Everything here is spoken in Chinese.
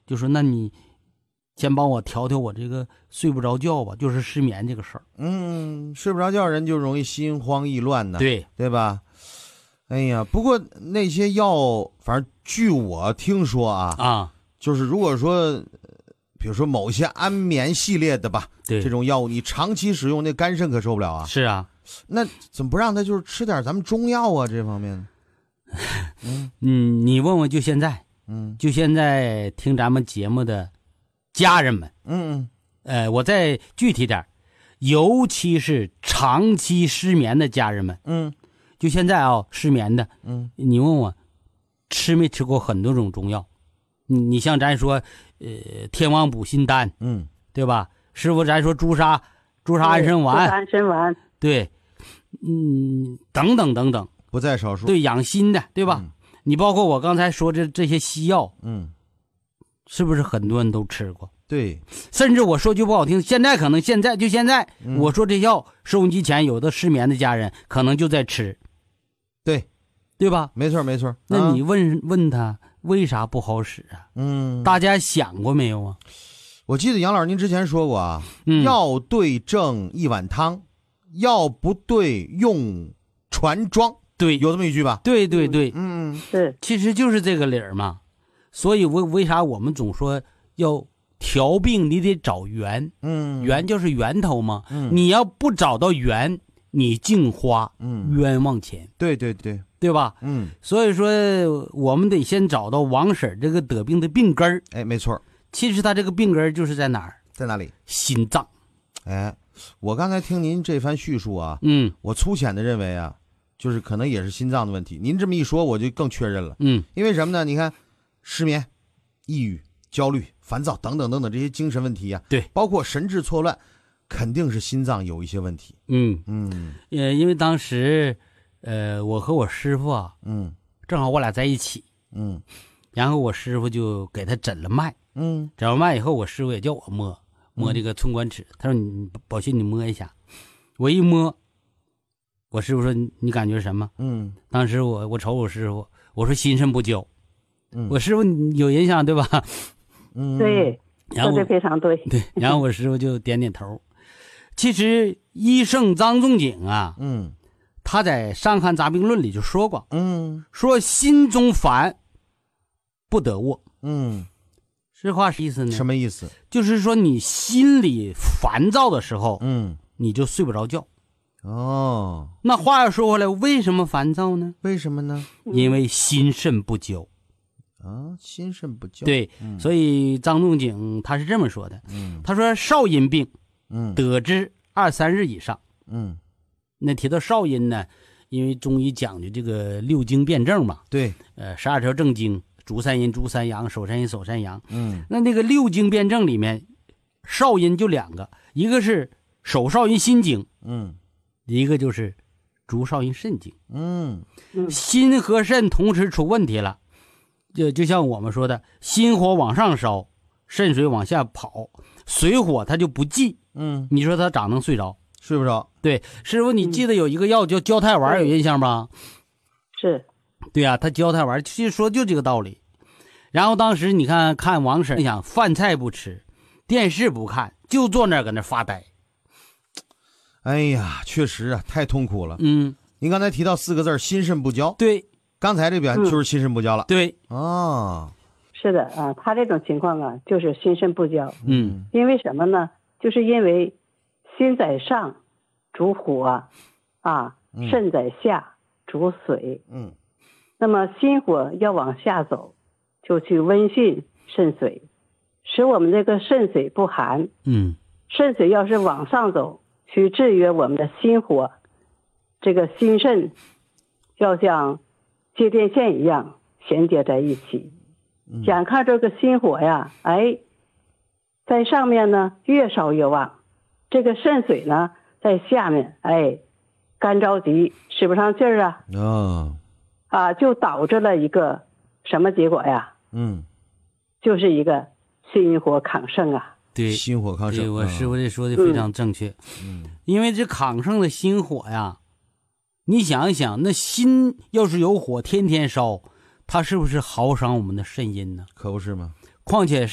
就说那你先帮我调调我这个睡不着觉吧，就是失眠这个事儿。 睡不着觉人就容易心慌意乱呢，对吧？哎呀，不过那些药，反正据我听说就是如果说比如说某些安眠系列的吧， 对这种药物你长期使用，那肝肾可受不了啊。 是啊， 那怎么不让他就是吃点咱们中药啊？这方面你问问就现在，就现在听咱们节目的家人们，我再具体点，尤其是长期失眠的家人们，就现在失眠的，你问我吃没吃过很多种中药？你像咱说，天王补心丹，对吧？师傅，咱说朱砂安神丸，对，等等等等， 不在少数。 对，养心的，对吧？你包括我刚才说这些西药，是不是很多人都吃过？ 对， 甚至我说句不好听，现在我说这药，收音机前有的失眠的家人可能就在吃，对吧？ 没错。 那你问他为啥不好使啊？大家想过没有啊？ 我记得杨老师您之前说过药对症一碗汤，药不对用船装， 对， 有这么一句吧？ 对， 是， 其实就是这个理儿嘛。所以为啥我们总说要调病，你得找源，源就是源头嘛。你要不找到源，你净花冤枉钱。对吧？所以说我们得先找到王婶这个得病的病根儿。 哎，没错。 其实他这个病根儿就是在哪儿？ 在哪里？ 心脏。 哎，我刚才听您这番叙述我粗浅的认为就是可能也是心脏的问题。您这么一说，我就更确认了。因为什么呢？你看，失眠、抑郁、焦虑、烦躁等等等等这些精神问题对， 包括神志错乱，肯定是心脏有一些问题。 因为当时我和我师傅正好我俩在一起，然后我师傅就给他诊了脉，诊完脉以后，我师傅也叫我摸这个寸关尺，他说你宝信你摸一下，我一摸，我师傅说你感觉什么？当时我瞅我师傅，我说心肾不交，我师傅有影响对吧？ 对，说的非常对。 对，然后我师傅就点点头。其实医圣张仲景他在《伤寒杂病论》里就说过，说心中烦不得卧。这话是意思呢？ 什么意思？ 就是说你心里烦躁的时候，你就睡不着觉。那话要说回来，为什么烦躁呢？ 为什么呢？ 因为心肾不交。 心肾不交。 对，所以张仲景他是这么说的，他说少阴病，得之2-3日以上。那提到少阴呢，因为中医讲究这个6经辩证嘛， 对 ，12条正经，足三阴足三阳，手三阴手三阳。那个6经辩证里面，少阴就2个，一个是手少阴心经，一个就是足少阴肾经。心和肾同时出问题了，就像我们说的，心火往上烧，肾水往下跑，水火它就不济。你说它咋能睡着？ 睡不着。 对，师傅，你记得有一个药叫焦太丸，有印象吧？ 是。 对啊，他焦太丸其实说就这个道理。然后当时你看王婶想饭菜不吃，电视不看，就坐那儿搁那发呆。 哎呀，确实太痛苦了。您刚才提到4个字，心肾不交。 对， 刚才这边就是心肾不交了。 对。 是的他这种情况就是心肾不交。因为什么呢？就是因为心在上主火肾在下主水。那么心火要往下走，就去温煦肾水，使我们这个肾水不寒。肾水要是往上走，去制约我们的心火，这个心肾要像接电线一样衔接在一起。眼看这个心火在上面呢越烧越旺，这个肾水呢在下面干着急，使不上劲儿就导致了一个什么结果呀？就是一个心火亢盛对， 心火亢盛。 对，我师傅这说的非常正确。因为这亢盛的心火呀，你想一想，那心要是有火天天烧，它是不是耗伤我们的肾阴呢？ 可不是吗？ 况且